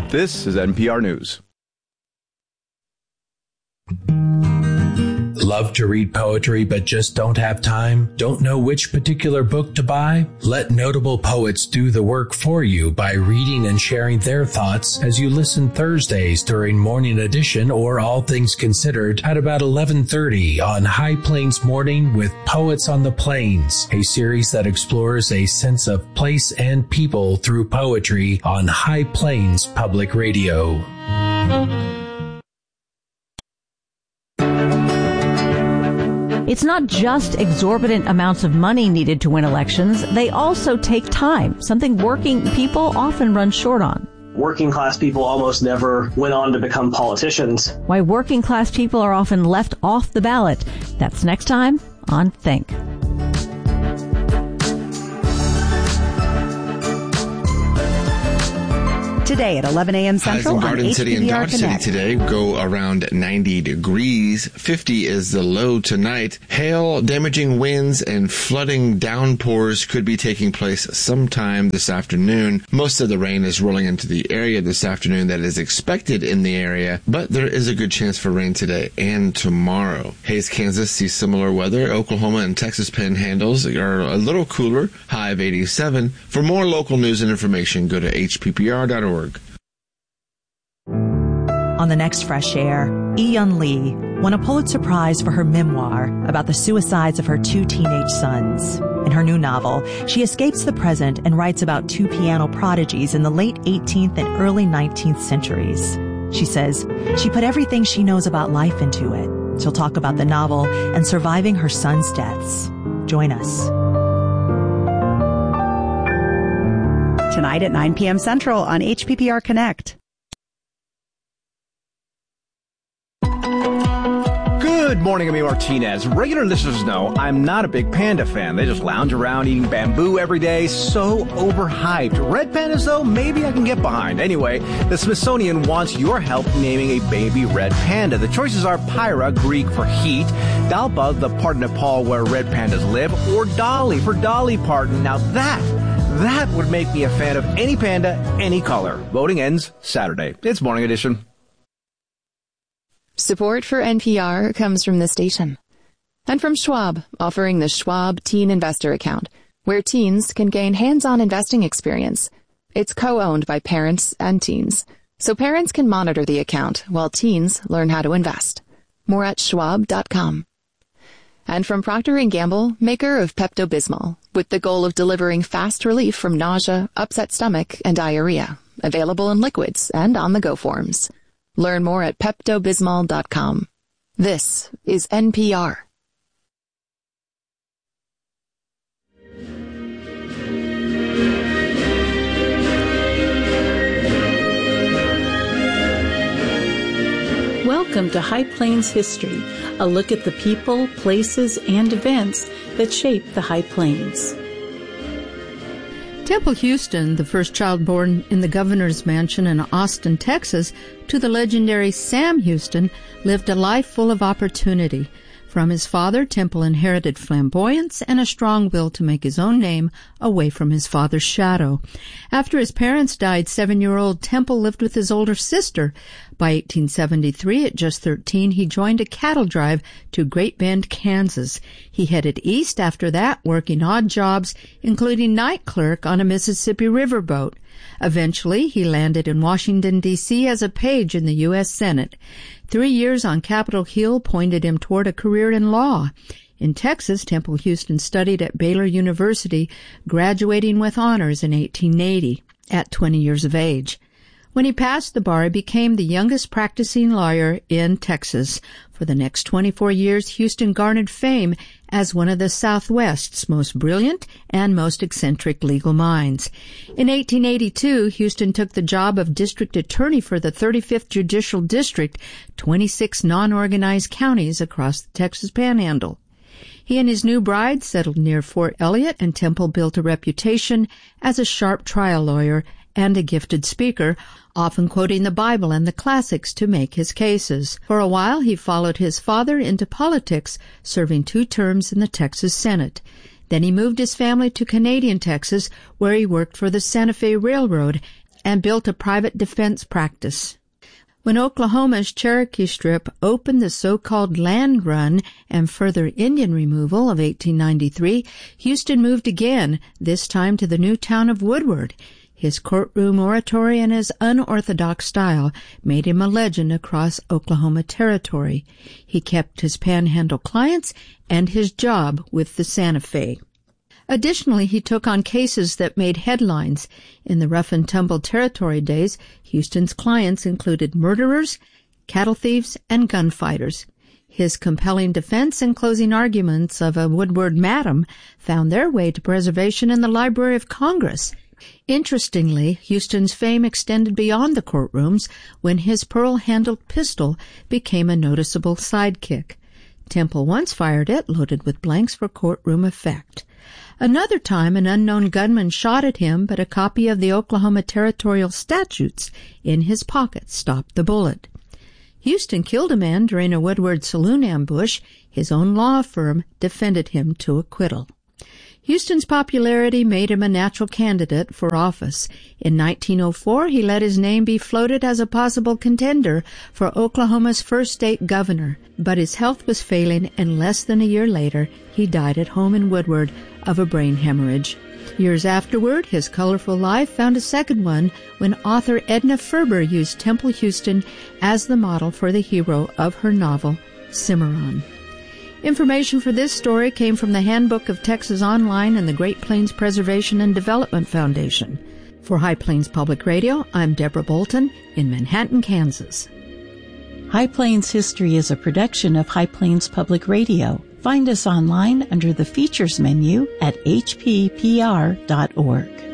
This is NPR News. Love to read poetry but just don't have time? Don't know which particular book to buy? Let notable poets do the work for you by reading and sharing their thoughts as you listen Thursdays during Morning Edition or All Things Considered at about 11:30 on High Plains Morning with Poets on the Plains, a series that explores a sense of place and people through poetry on High Plains Public Radio. It's not just exorbitant amounts of money needed to win elections. They also take time, something working people often run short on. Working class people almost never went on to become politicians. Why working class people are often left off the ballot. That's next time on Think. Today at 11 a.m. Central on Garden City and Dodge Connect. City today go around 90 degrees. 50 is the low tonight. Hail, damaging winds, and flooding downpours could be taking place sometime this afternoon. Most of the rain is rolling into the area this afternoon that is expected in the area, but there is a good chance for rain today and tomorrow. Hays, Kansas sees similar weather. Oklahoma and Texas panhandles are a little cooler, high of 87. For more local news and information, go to hppr.org. On the next Fresh Air, Eun Lee won a Pulitzer Prize for her memoir about the suicides of her two teenage sons. In her new novel, she escapes the present and writes about two piano prodigies in the late 18th and early 19th centuries. She says she put everything she knows about life into it. She'll talk about the novel and surviving her sons' deaths. Join us. Tonight at 9 p.m. Central on HPPR Connect. Good morning, I'm Martinez. Regular listeners know I'm not a big panda fan. They just lounge around eating bamboo every day. So overhyped. Red pandas, though, maybe I can get behind. Anyway, the Smithsonian wants your help naming a baby red panda. The choices are Pyra, Greek for heat, Dalpa, the part of Nepal where red pandas live, or Dolly for Dolly Parton. Now that would make me a fan of any panda, any color. Voting ends Saturday. It's Morning Edition. Support for NPR comes from the station and from Schwab, offering the Schwab Teen Investor Account, where teens can gain hands-on investing experience. It's co-owned by parents and teens, so parents can monitor the account while teens learn how to invest. More at schwab.com. And from Procter & Gamble, maker of Pepto-Bismol, with the goal of delivering fast relief from nausea, upset stomach, and diarrhea. Available in liquids and on-the-go forms. Learn more at PeptoBismol.com. This is NPR. Welcome to High Plains History, a look at the people, places, and events that shape the High Plains. Temple Houston, the first child born in the governor's mansion in Austin, Texas, to the legendary Sam Houston, lived a life full of opportunity. From his father, Temple inherited flamboyance and a strong will to make his own name away from his father's shadow. After his parents died, 7-year-old Temple lived with his older sister. By 1873, at just 13, he joined a cattle drive to Great Bend, Kansas. He headed east after that, working odd jobs, including night clerk on a Mississippi riverboat. Eventually, he landed in Washington, D.C. as a page in the U.S. Senate. 3 years on Capitol Hill pointed him toward a career in law. In Texas, Temple Houston studied at Baylor University, graduating with honors in 1880 at 20 years of age. When he passed the bar, he became the youngest practicing lawyer in Texas. For the next 24 years, Houston garnered fame as one of the Southwest's most brilliant and most eccentric legal minds. In 1882, Houston took the job of district attorney for the 35th Judicial District, 26 non-organized counties across the Texas Panhandle. He and his new bride settled near Fort Elliott, and Temple built a reputation as a sharp trial lawyer and a gifted speaker, often quoting the Bible and the classics to make his cases. For a while, he followed his father into politics, serving 2 terms in the Texas Senate. Then he moved his family to Canadian Texas, where he worked for the Santa Fe Railroad and built a private defense practice. When Oklahoma's Cherokee Strip opened the so-called Land Run and further Indian removal of 1893, Houston moved again, this time to the new town of Woodward. His courtroom oratory and his unorthodox style made him a legend across Oklahoma Territory. He kept his panhandle clients and his job with the Santa Fe. Additionally, he took on cases that made headlines. In the rough-and-tumble Territory days, Houston's clients included murderers, cattle thieves, and gunfighters. His compelling defense and closing arguments of a Woodward madam found their way to preservation in the Library of Congress. Interestingly, Houston's fame extended beyond the courtrooms when his pearl-handled pistol became a noticeable sidekick. Temple once fired it, loaded with blanks for courtroom effect. Another time, an unknown gunman shot at him, but a copy of the Oklahoma Territorial Statutes in his pocket stopped the bullet. Houston killed a man during a Woodward saloon ambush. His own law firm defended him to acquittal. Houston's popularity made him a natural candidate for office. In 1904, he let his name be floated as a possible contender for Oklahoma's first state governor, but his health was failing, and less than a year later, he died at home in Woodward of a brain hemorrhage. Years afterward, his colorful life found a second one when author Edna Ferber used Temple Houston as the model for the hero of her novel, Cimarron. Information for this story came from the Handbook of Texas Online and the Great Plains Preservation and Development Foundation. For High Plains Public Radio, I'm Deborah Bolton in Manhattan, Kansas. High Plains History is a production of High Plains Public Radio. Find us online under the Features menu at hppr.org.